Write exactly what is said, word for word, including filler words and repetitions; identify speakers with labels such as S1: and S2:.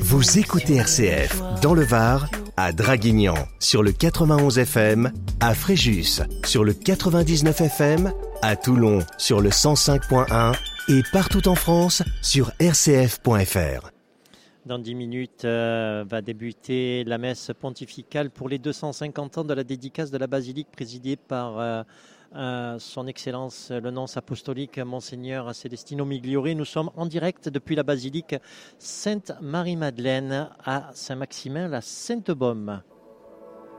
S1: Vous écoutez R C F dans le Var, à Draguignan sur le quatre-vingt-onze F M, à Fréjus sur le quatre-vingt-dix-neuf F M, à Toulon sur le cent cinq point un et partout en France sur r c f point f r.
S2: Dans dix minutes euh, va débuter la messe pontificale pour les deux cent cinquante ans de la dédicace de la basilique présidée par euh, euh, son Excellence le nonce apostolique Monseigneur Celestino Migliori. Nous sommes en direct depuis la basilique Sainte-Marie-Madeleine à Saint-Maximin, la Sainte-Baume.